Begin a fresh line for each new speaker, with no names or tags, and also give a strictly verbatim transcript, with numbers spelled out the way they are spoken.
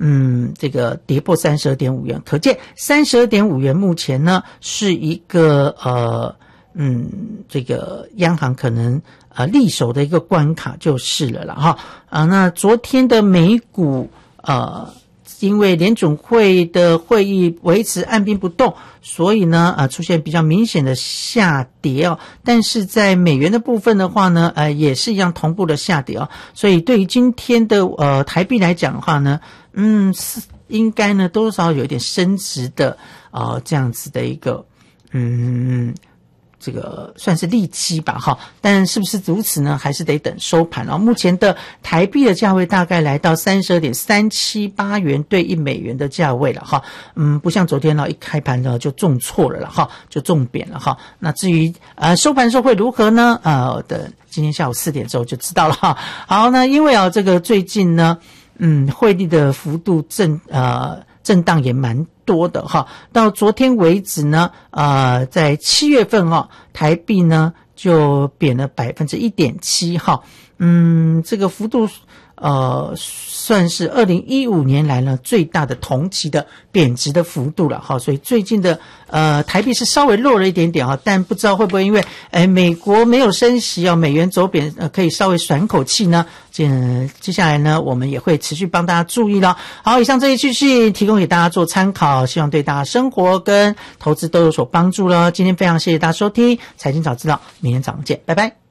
嗯，这个跌破 三十二点五元，可见 三十二点五元目前呢是一个呃嗯这个央行可能呃力守的一个关卡就是了啦哈啊。那昨天的美股呃因为联准会的会议维持按兵不动，所以呢呃出现比较明显的下跌哦。但是在美元的部分的话呢呃也是一样同步的下跌哦。所以对于今天的呃台币来讲的话呢，嗯是应该呢多少有一点升值的呃这样子的一个嗯这个算是利基吧哈，但是不是如此呢？还是得等收盘哦。目前的台币的价位大概来到 三十二点三七八元兑一美元的价位了哈。嗯，不像昨天呢一开盘呢就重挫了了哈，就重贬了哈。那至于呃收盘时候会如何呢？呃，等今天下午四点之后就知道了哈。好，那因为啊这个最近呢，嗯，汇率的幅度震呃震荡也蛮多的哈，到昨天为止呢，呃，在七月份哈，台币呢就贬了百分之一点七哈，嗯，这个幅度呃算是二零一五年来呢最大的同期的贬值的幅度了哈，所以最近的呃台币是稍微弱了一点点哈，但不知道会不会因为诶美国没有升息啊，美元走贬呃可以稍微喘口气呢？接接下来呢，我们也会持续帮大家注意了。好，以上这一期是提供给大家做参考，希望对大家生活跟投资都有所帮助了。今天非常谢谢大家收听财经早知道，明天早上见，拜拜。